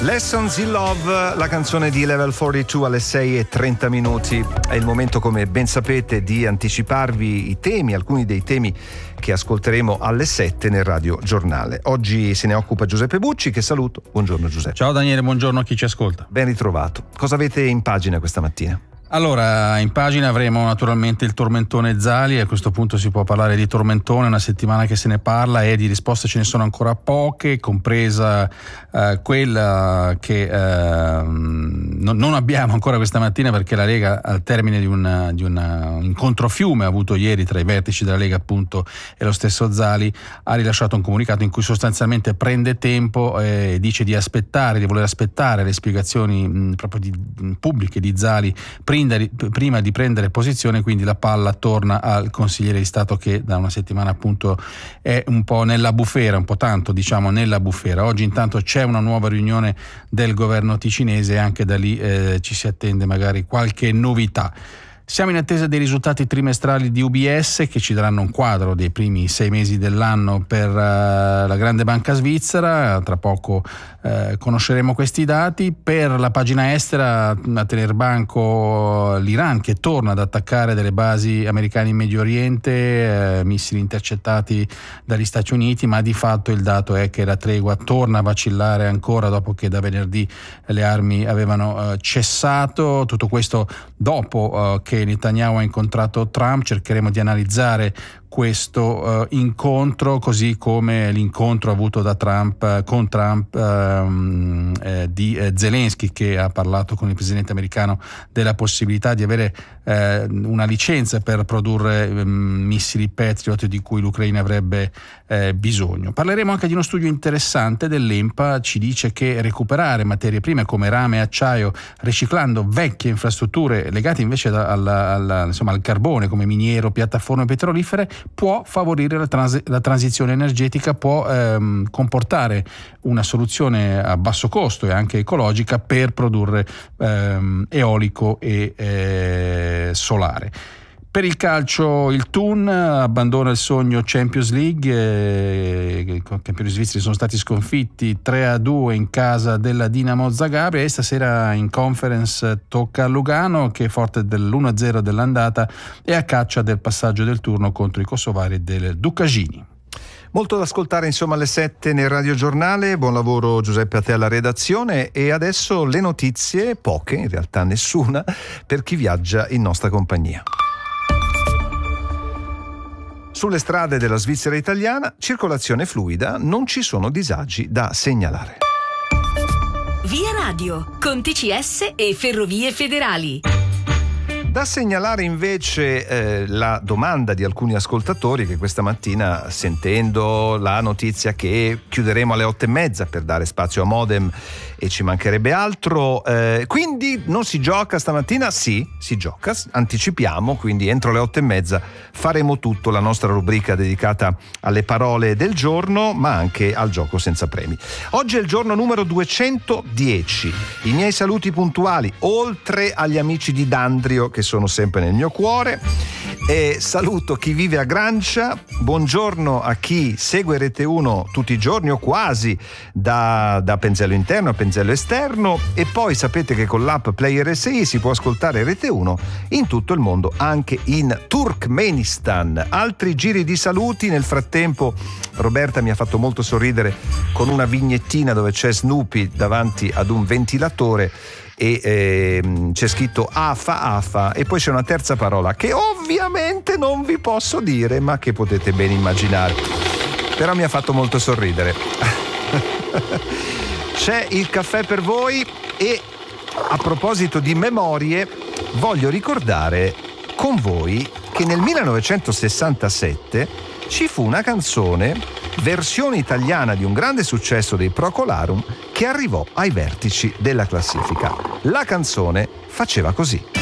Lessons in Love, la canzone di Level 42 alle 6:30. È il momento, come ben sapete, di anticiparvi i temi, alcuni dei temi che ascolteremo alle 7 nel Radio Giornale. Oggi se ne occupa Giuseppe Bucci, che saluto. Buongiorno Giuseppe. Ciao Daniele, buongiorno a chi ci ascolta. Ben ritrovato. Cosa avete in pagina questa mattina? Allora, in pagina avremo naturalmente il tormentone Zali. A questo punto si può parlare di tormentone, una settimana che se ne parla e di risposte ce ne sono ancora poche, compresa quella che non abbiamo ancora questa mattina, perché la Lega, al termine di un incontro fiume avuto ieri tra i vertici della Lega appunto e lo stesso Zali, ha rilasciato un comunicato in cui sostanzialmente prende tempo e dice di voler aspettare le spiegazioni proprio pubbliche di Zali prima di prendere posizione. Quindi la palla torna al consigliere di Stato, che da una settimana appunto è un po' nella bufera, un po' tanto diciamo nella bufera. Oggi intanto c'è una nuova riunione del governo ticinese e anche da lì ci si attende magari qualche novità. Siamo in attesa dei risultati trimestrali di UBS, che ci daranno un quadro dei primi 6 mesi dell'anno per la grande banca svizzera. Tra poco conosceremo questi dati. Per la pagina estera, a tener banco l'Iran, che torna ad attaccare delle basi americane in Medio Oriente, missili intercettati dagli Stati Uniti, ma di fatto il dato è che la tregua torna a vacillare ancora dopo che da venerdì le armi avevano cessato. Tutto questo dopo che Netanyahu ha incontrato Trump. Cercheremo di analizzare questo incontro, così come l'incontro avuto da Trump con Trump di Zelensky, che ha parlato con il presidente americano della possibilità di avere una licenza per produrre missili Patriot di cui l'Ucraina avrebbe bisogno. Parleremo anche di uno studio interessante dell'ENPA. Ci dice che recuperare materie prime come rame e acciaio riciclando vecchie infrastrutture legate invece al carbone, come miniero, piattaforme petrolifere, può favorire la transizione energetica, può comportare una soluzione a basso costo e anche ecologica per produrre eolico e solare. Per il calcio il Thun abbandona il sogno Champions League. I campioni svizzeri sono stati sconfitti 3-2 in casa della Dinamo Zagabria e stasera in Conference tocca a Lugano, che è forte dell'1-0 dell'andata e a caccia del passaggio del turno contro i kosovari del Ducagini. Molto da ascoltare insomma alle 7 nel Radio Giornale. Buon lavoro Giuseppe a te alla redazione, e adesso le notizie, poche in realtà nessuna, per chi viaggia in nostra compagnia. Sulle strade della Svizzera italiana, circolazione fluida, non ci sono disagi da segnalare. Via Radio, con TCS e Ferrovie Federali. Da segnalare invece la domanda di alcuni ascoltatori che questa mattina, sentendo la notizia che chiuderemo alle 8:30 per dare spazio a modem e ci mancherebbe altro, quindi non si gioca stamattina? Sì, si gioca, anticipiamo, quindi entro le 8:30 faremo tutto, la nostra rubrica dedicata alle parole del giorno, ma anche al gioco senza premi. Oggi è il giorno numero 210. I miei saluti puntuali, oltre agli amici di Dandrio che sono sempre nel mio cuore, e saluto chi vive a Grancia, buongiorno a chi segue Rete 1 tutti i giorni o quasi da Penzello interno a Penzello esterno, e poi sapete che con l'app Player RSI si può ascoltare Rete 1 in tutto il mondo, anche in Turkmenistan. Altri giri di saluti. Nel frattempo Roberta mi ha fatto molto sorridere con una vignettina dove c'è Snoopy davanti ad un ventilatore e c'è scritto AFA, e poi c'è una terza parola che ovviamente non vi posso dire, ma che potete ben immaginare, però mi ha fatto molto sorridere. C'è il caffè per voi, e a proposito di memorie voglio ricordare con voi che nel 1967 ci fu una canzone, versione italiana di un grande successo dei Procolarum, che arrivò ai vertici della classifica. La canzone faceva così.